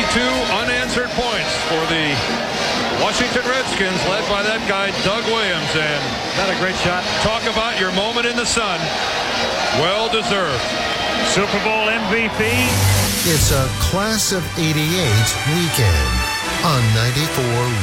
22 unanswered points for the Washington Redskins, led by that guy, Doug Williams. And not a great shot. Talk about your moment in the sun. Well deserved. Super Bowl MVP. It's a Class of '88 weekend on 94